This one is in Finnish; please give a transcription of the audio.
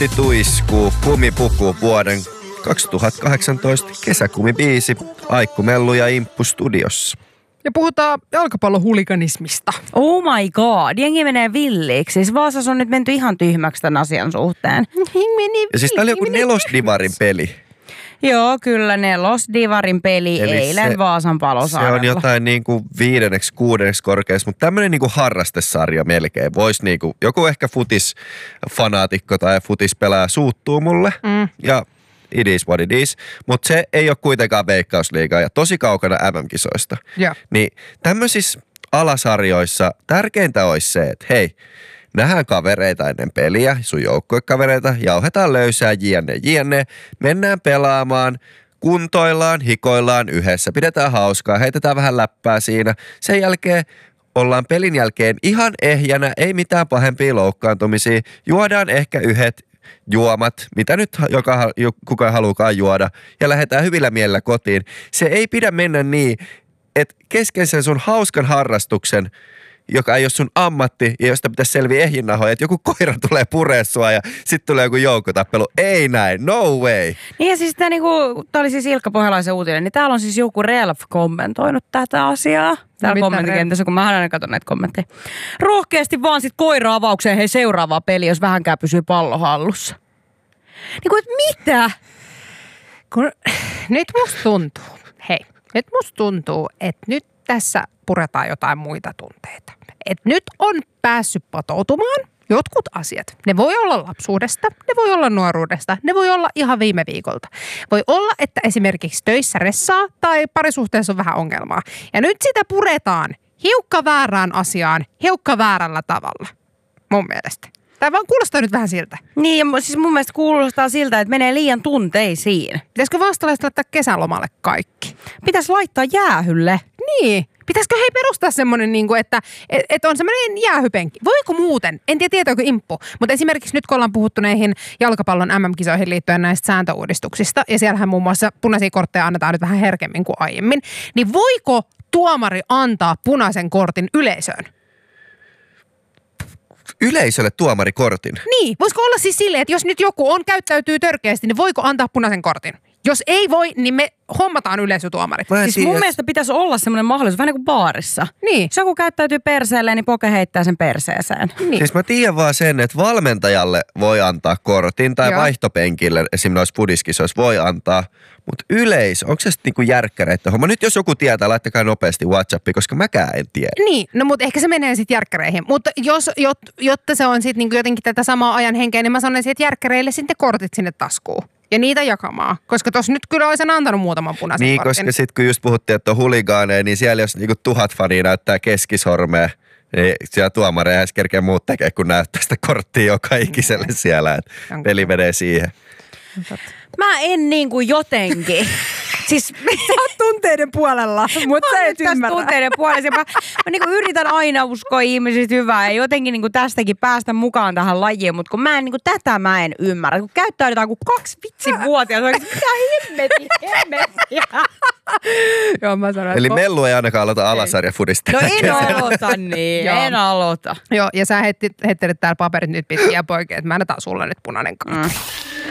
Kortti tuiskuu, kumipuku vuoden 2018 kesäkumibiisi, Aikku Mellu ja Imppu studiossa. Ja puhutaan jalkapallohuliganismista. Oh my god, jengi menee villiksi. Siis Vaasassa on nyt menty ihan tyhmäksi tämän asian suhteen. Ja siis tää oli joku nelosdivarin peli. Joo, kyllä nelosdivarin peli Eli eilen Vaasan Palosaarella. Se on jotain niinku 5., 6. korkeassa, mutta tämmönen niinku harrastesarja melkein. Vois niinku, joku ehkä futisfanaatikko tai futispelaaja suuttuu mulle. Ja it is what it is. Mutta se ei ole kuitenkaan Veikkausliigaa ja tosi kaukana MM-kisoista. Yeah. Niin tämmöisissä alasarjoissa tärkeintä olisi se, että hei, nähdään kavereita ennen peliä, sun joukkuekavereita, jauhetaan löysää, jne. Mennään pelaamaan, kuntoillaan, hikoillaan yhdessä, pidetään hauskaa, heitetään vähän läppää siinä. Sen jälkeen ollaan pelin jälkeen ihan ehjänä, ei mitään pahempia loukkaantumisia. Juodaan ehkä yhdet juomat, mitä nyt kukaan haluukaan juoda, ja lähdetään hyvillä mielellä kotiin. Se ei pidä mennä niin, että kesken sen sun hauskan harrastuksen, joka ei ole sun ammatti ja josta pitäisi selviä ehjinnahoja, että joku koira tulee puree sua ja sitten tulee joku joukkotappelu. Ei näin, no way. Niin ja siis tää oli siis Ilkka Pohjalaisen uutinen, niin täällä on siis joku Relf kommentoinut tätä asiaa. Täällä kommenttikentässä, kun mä aina katson näitä kommentteja. Rohkeasti vaan sit koira-avaukseen, hei seuraavaa peliä, jos vähänkään pysyy pallo hallussa. Niin kuin, että mitä? Nyt musta tuntuu, että nyt tässä puretaan jotain muita tunteita. Et nyt on päässyt patoutumaan jotkut asiat. Ne voi olla lapsuudesta, ne voi olla nuoruudesta, ne voi olla ihan viime viikolta. Voi olla, että esimerkiksi töissä ressaa tai parisuhteessa on vähän ongelmaa. Ja nyt sitä puretaan hiukka väärään asiaan, hiukka väärällä tavalla. Mun mielestä. Tämä vaan kuulostaa nyt vähän siltä. Niin, ja siis mun mielestä kuulostaa siltä, että menee liian tunteisiin. Pitäisikö vastalaiset laittaa kesälomalle kaikki? Pitäisi laittaa jäähylle. Niin. Pitäisikö perustaa semmoinen, että on semmoinen jäähypenki? Voiko muuten? En tiedä, tietääkö Imppu. Mutta esimerkiksi nyt kun ollaan puhuttu näihin jalkapallon MM-kisoihin liittyen näistä sääntöuudistuksista, ja siellähän muun muassa punaisia kortteja annetaan nyt vähän herkemmin kuin aiemmin, niin voiko tuomari antaa punaisen kortin yleisöön? Yleisölle tuomarikortin? Niin, voisiko olla siis silleen, että jos nyt joku käyttäytyy törkeästi, niin voiko antaa punaisen kortin? Jos ei voi, niin me hommataan yleisötuomarit. Siis mun mielestä pitäisi olla semmoinen mahdollisuus, vähän niin kuin baarissa. Niin. Jos joku käyttäytyy perseelleen, niin poke heittää sen perseeseen. Niin. Siis mä tiedän vaan sen, että valmentajalle voi antaa kortin tai vaihtopenkille, esimerkiksi noissa fudiskisoissa voi antaa. Mutta onko se sitten niinku järkkäreitä homma? Nyt jos joku tietää, laittakaa nopeasti WhatsAppiin, koska mäkään en tiedä. Niin, no mutta ehkä se menee sitten järkkäreihin. Mutta jotta se on sitten niinku jotenkin tätä samaa ajan henkeä, niin mä sanoisin, että järkkäreille sitten kortit sinne taskuun. Ja niitä jakamaan, koska tuossa nyt kyllä olisin antanut muutaman punaisen niin, kortin. Koska sitten kun just puhuttiin, että on huligaaneja, niin siellä jos niinku 1000 fania näyttää keskisormea, niin siellä tuomareja ei kerkeä muut tekee, kun näyttää sitä korttia joka ikiselle siellä. Että peli menee siihen. Mä en niinku jotenkin. Siis sä oot tunteiden puolella, mutta sä et ymmärrä. Tunteiden puolella. Mä niinku yritän aina uskoa ihmisistä hyvää ja jotenkin niinku tästäkin päästä mukaan tähän lajiin, mutta kun tätä mä en ymmärrä. Kun käyttäydytään kuin 2 vitsivuotiaita, mitä hemmetiä. Joo, mä sanon, eli Mellu ei ainakaan aloita alasarjafudista. No en aloita niin, en aloita. Joo, ja sä heittelet täällä paperit nyt pitkiä poikia, että mä annetaan sulle nyt punainen kortti.